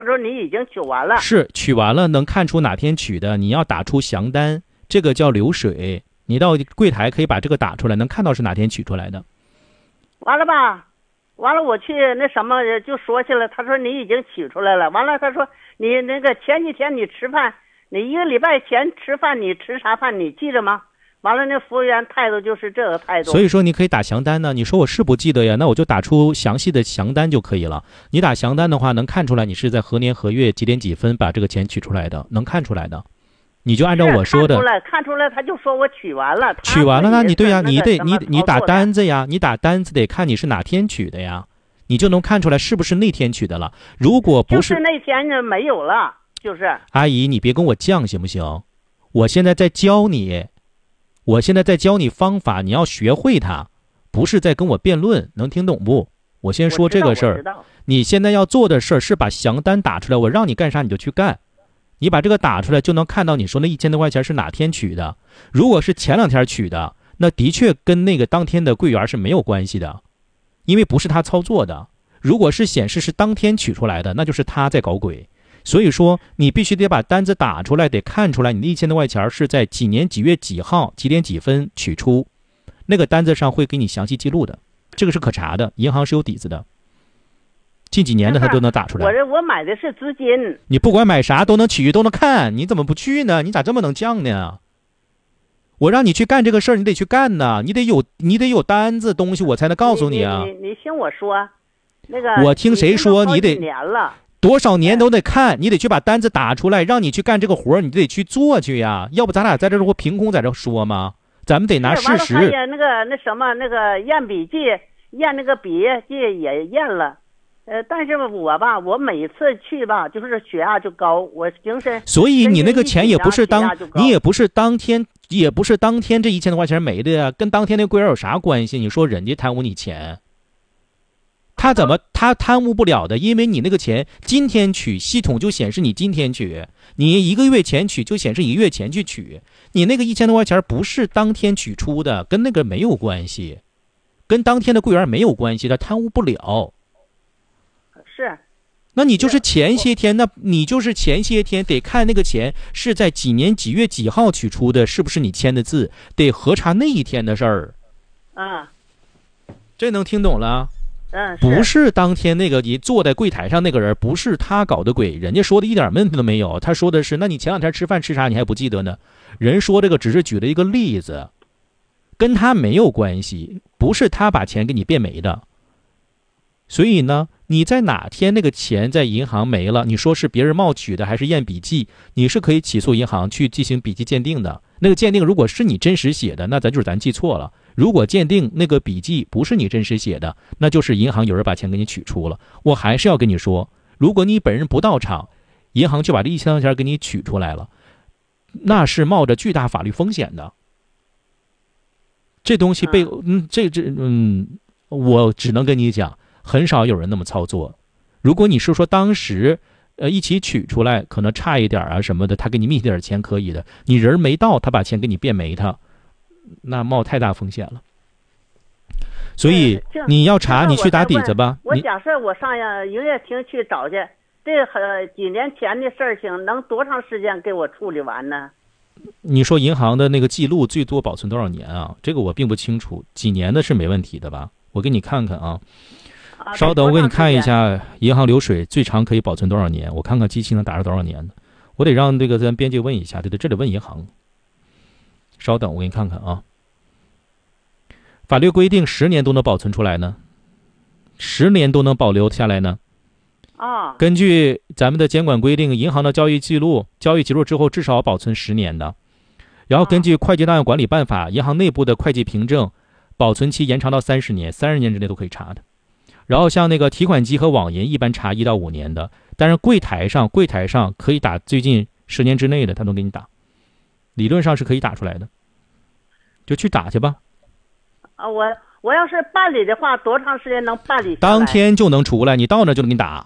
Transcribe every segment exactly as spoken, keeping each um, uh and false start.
说你已经取完了， 是取完了，能看出哪天取的，你要打出详单，这个叫流水。你到柜台可以把这个打出来，能看到是哪天取出来的。 完了吧？完了，我去那什么就说去了，他说你已经取出来了。完了，他说你那个前几天你吃饭，你一个礼拜前吃饭，你吃啥饭你记着吗？完了，那服务员态度就是这个态度。 所以说你可以打详单呢。你说我是不记得呀，那我就打出详细的详单就可以了。你打详单的话，能看出来你是在何年何月几点几分把这个钱取出来的，能看出来的。你就按照我说的， 看出来，看出来，他就说我取完了， 取完了，那你对呀，你得你你打单子子呀，你打单子得看你是哪天取的呀，你就能看出来是不是那天取的了。如果不是， 就是那天就没有了，就是。 阿姨，你别跟我犟行不行？我现在在教你，我现在在教你方法，你要学会它，不是在跟我辩论，能听懂不？我先说这个事儿，你现在要做的事儿是把详单打出来，我让你干啥你就去干。你把这个打出来，就能看到你说那一千多块钱是哪天取的。如果是前两天取的，那的确跟那个当天的柜员是没有关系的，因为不是他操作的。如果是显示是当天取出来的，那就是他在搞鬼。所以说，你必须得把单子打出来，得看出来你那一千多块钱是在几年几月几号几点几分取出，那个单子上会给你详细记录的，这个是可查的，银行是有底子的。近几年的他都能打出来。 我这我买的是资金， 你不管买啥都能取都能看，你怎么不去呢？你咋这么能犟呢？我让你去干这个事儿，你得去干呢，你得有你得有单子东西，我才能告诉你啊。 你你你听我说，那个我听谁说你得年了多少年都得看，你得去把单子打出来，让你去干这个活，你得去做去呀。要不咱俩在这儿凭空在这说吗？咱们得拿事实。 完了那个那什么那个验笔记验那个笔记也验了。呃，但是我吧，我每次去吧，就是血压就高，我精神。 所以你那个钱也不是当，你也不是当天，也不是当天这一千多块钱没的呀，跟当天那柜员有啥关系？你说人家贪污你钱，他怎么他贪污不了的？因为你那个钱今天取，系统就显示你今天取；你一个月前取，就显示一个月前去取。你那个一千多块钱不是当天取出的，跟那个没有关系，跟当天的柜员没有关系，他贪污不了。 是， 那你就是前些天，那你就是前些天得看那个钱是在几年几月几号取出的，是不是你签的字，得核查那一天的事儿。 嗯， 这能听懂了？ 嗯， 不是当天那个你坐在柜台上那个人，不是他搞的鬼，人家说的一点问题都没有。他说的是，那你前两天吃饭吃啥你还不记得呢？人说这个只是举了一个例子，跟他没有关系，不是他把钱给你变没的。所以呢，你在哪天那个钱在银行没了，你说是别人冒取的还是验笔记，你是可以起诉银行去进行笔记鉴定的。那个鉴定如果是你真实写的，那咱就是咱记错了。如果鉴定那个笔记不是你真实写的，那就是银行有人把钱给你取出了。我还是要跟你说，如果你本人不到场，银行就把这一千块钱给你取出来了，那是冒着巨大法律风险的。这东西被嗯这这嗯，我只能跟你讲，很少有人那么操作。如果你是说当时呃一起取出来可能差一点啊什么的，他给你密点钱可以的，你人没到他把钱给你变没，他那冒太大风险了。所以你要查你去打底子吧。 我假设我上营业厅去找去，这很几年前的事情能多长时间给我处理完呢？ 你说银行的那个记录最多保存多少年啊？这个我并不清楚，几年的是没问题的吧？我给你看看啊，稍等，我给你看一下银行流水最长可以保存多少年，我看看机器能打上多少年的。我得让这个咱编辑问一下，对对，这得问银行。稍等，我给你看看啊。法律规定十年都能保存出来呢，十年都能保留下来呢。 啊， 根据咱们的监管规定，银行的交易记录，交易记录之后至少保存十年的。然后根据会计档案管理办法，银行内部的会计凭证保存期延长到三十年，三十年之内都可以查的。然后像那个提款机和网银一般查一到五年的，但是柜台上柜台上可以打最近十年之内的，他都给你打，理论上是可以打出来的，就去打去吧。 啊，我我要是办理的话，多长时间能办理下来？ 当天就能出来，你到那就能给你打，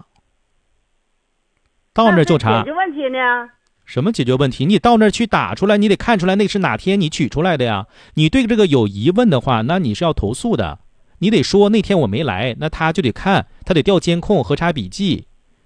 到那就查。 解决问题呢？ 什么解决问题？你到那儿去打出来，你得看出来那是哪天你取出来的呀。你对这个有疑问的话，那你是要投诉的。你得说那天我没来，那他就得看，他得调监控、核查笔记。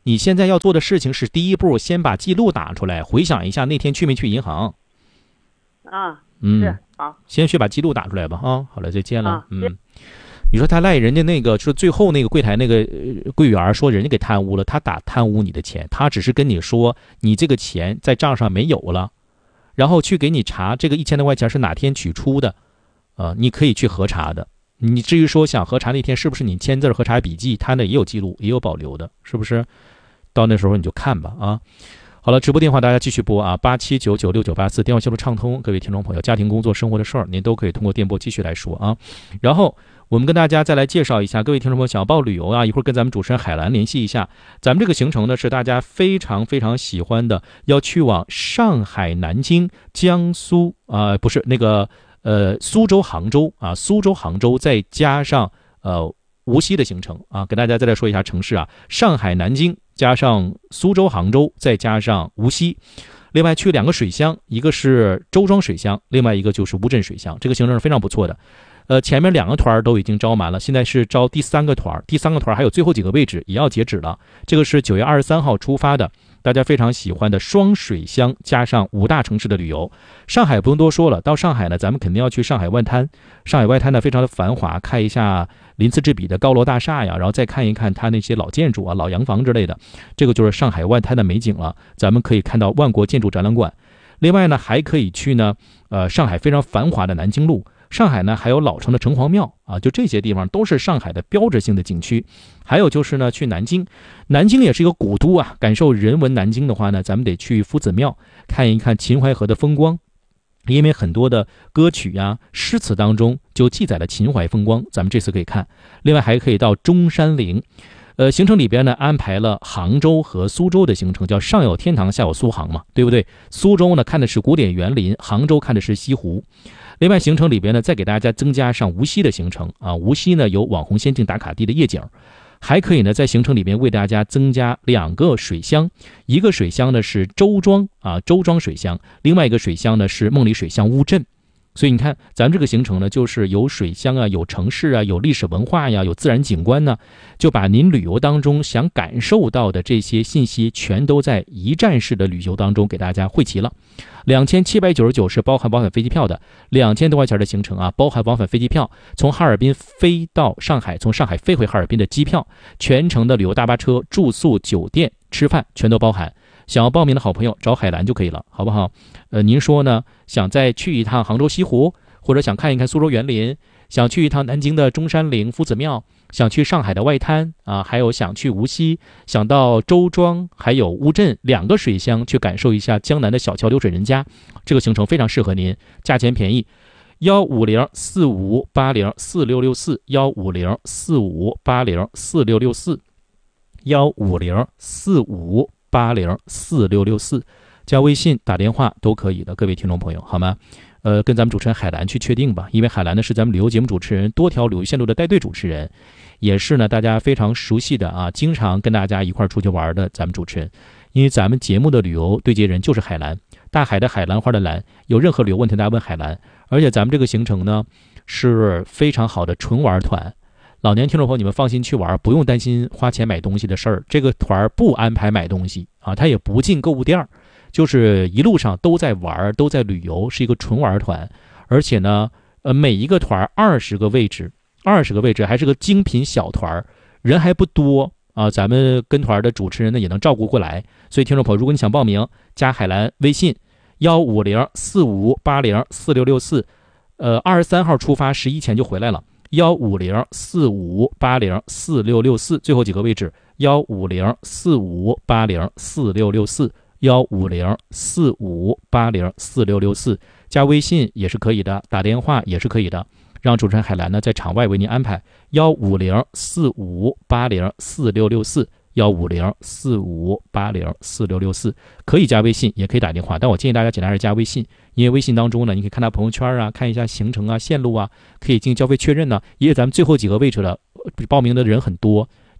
你现在要做的事情是第一步，先把记录打出来，回想一下那天去没去银行。 啊， 嗯， 是好， 先去把记录打出来吧。啊，好了，再见了。 啊、 嗯，你说他赖人家那个，说最后那个柜台那个、呃、柜员说人家给贪污了，他打贪污你的钱，他只是跟你说你这个钱在账上没有了，然后去给你查这个一千多块钱是哪天取出的，呃，你可以去核查的。你至于说想核查那天是不是你签字核查笔记，他那也有记录，也有保留的，是不是？到那时候你就看吧啊。好了，直播电话大家继续拨啊，八七九九六九八四，电话线路畅通，各位听众朋友，家庭工作生活的事儿您都可以通过电波继续来说啊。然后我们跟大家再来介绍一下，各位听众朋友想要报旅游啊，一会儿跟咱们主持人海兰联系一下。咱们这个行程呢是大家非常非常喜欢的，要去往上海、南京、江苏啊、呃，不是那个呃苏州、杭州啊，苏州、杭州再加上呃无锡的行程啊，给大家再来说一下城市啊，上海、南京加上苏州、杭州再加上无锡。另外去两个水乡，一个是周庄水乡，另外一个就是乌镇水乡，这个行程是非常不错的。呃，前面两个团都已经招满了，现在是招第三个团，第三个团还有最后几个位置也要截止了。这个是九月二十三号出发的，大家非常喜欢的双水乡加上五大城市的旅游。上海不用多说了，到上海呢，咱们肯定要去上海外滩。上海外滩呢非常的繁华，看一下鳞次栉比的高楼大厦呀，然后再看一看它那些老建筑啊、老洋房之类的，这个就是上海外滩的美景了。咱们可以看到万国建筑展览馆。另外呢，还可以去呢，呃，上海非常繁华的南京路。上海呢还有老城的城隍庙啊，就这些地方都是上海的标志性的景区。还有就是呢，去南京，南京也是一个古都啊。感受人文南京的话呢，咱们得去夫子庙看一看秦淮河的风光，因为很多的歌曲呀、啊、诗词当中就记载了秦淮风光，咱们这次可以看。另外还可以到中山陵。呃，行程里边呢安排了杭州和苏州的行程，叫上有天堂下有苏杭嘛，对不对？苏州呢看的是古典园林，杭州看的是西湖。另外行程里边呢再给大家增加上无锡的行程啊，无锡呢有网红仙境打卡地的夜景，还可以呢在行程里边为大家增加两个水乡，一个水乡呢是周庄啊，周庄水乡，另外一个水乡呢是梦里水乡乌镇。所以你看咱们这个行程呢就是有水乡啊，有城市啊，有历史文化呀，有自然景观呢，就把您旅游当中想感受到的这些信息全都在一站式的旅游当中给大家汇齐了。两千七百九十九是包含往返飞机票的，两千多块钱的行程啊，包含往返飞机票，从哈尔滨飞到上海，从上海飞回哈尔滨的机票，全程的旅游大巴车、住宿、酒店、吃饭全都包含。想要报名的好朋友找海兰就可以了，好不好？呃，您说呢？想再去一趟杭州西湖，或者想看一看苏州园林，想去一趟南京的中山陵、夫子庙，想去上海的外滩啊，还有想去无锡，想到周庄，还有乌镇两个水乡去感受一下江南的小桥流水人家，这个行程非常适合您，价钱便宜。幺五零四五八零四六六四，幺五零四五八零四六六四，幺五零四五八零四六六四，加微信打电话都可以的，各位听众朋友，好吗？呃，跟咱们主持人海兰去确定吧，因为海兰呢是咱们旅游节目主持人，多条旅游线路的带队主持人，也是呢大家非常熟悉的啊，经常跟大家一块出去玩的咱们主持人。因为咱们节目的旅游对接人就是海兰，大海的海，兰花的兰，有任何旅游问题大家问海兰。而且咱们这个行程呢是非常好的纯玩团，老年听众朋友你们放心去玩，不用担心花钱买东西的事儿。这个团不安排买东西啊，他也不进购物店，就是一路上都在玩，都在旅游，是一个纯玩团。而且呢，呃，每一个团二十个位置，二十个位置还是个精品小团，人还不多啊。咱们跟团的主持人呢也能照顾过来。所以听众朋友，如果你想报名，加海兰微信幺五零四五八零四六六四，呃，二十三号出发，十一前就回来了。幺五零四五八零四六六四，最后几个位置幺五零四五八零四六六四，幺五零四五八零四六六四，加微信也是可以的，打电话也是可以的，让主持人海兰呢在场外为您安排。幺五零四五八零四六六四，幺五零四五八零四六六四，可以加微信，也可以打电话，但我建议大家尽量是加微信，因为微信当中呢，你可以看到朋友圈啊，看一下行程啊、线路啊，可以进行交费确认呢。因为咱们最后几个位置了，报名的人很多，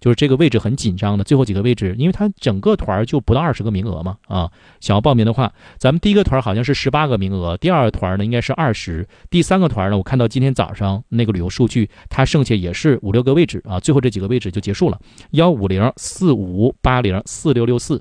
就是这个位置很紧张的，最后几个位置，因为它整个团就不到二十个名额嘛，啊，想要报名的话，咱们第一个团好像是十八个名额，第二个团呢应该是二十，第三个团呢，我看到今天早上那个旅游数据，它剩下也是五六个位置啊，最后这几个位置就结束了。幺五零四五八零四六六四